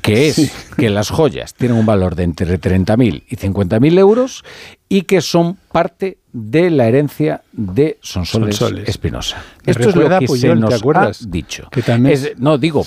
que es que las joyas tienen un valor de entre 30.000 y 50.000 euros y que son parte de la herencia de Sonsoles Espinosa. Esto es lo que se nos ha dicho. No, digo,